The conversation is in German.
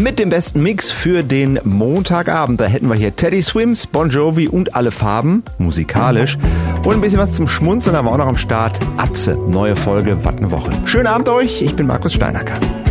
mit dem besten Mix für den Montagabend. Da hätten wir hier Teddy Swims, Bon Jovi und alle Farben, musikalisch. Und ein bisschen was zum Schmunzeln haben wir auch noch am Start. Atze, neue Folge, was eine Woche. Schönen Abend euch, ich bin Markus Steinacker.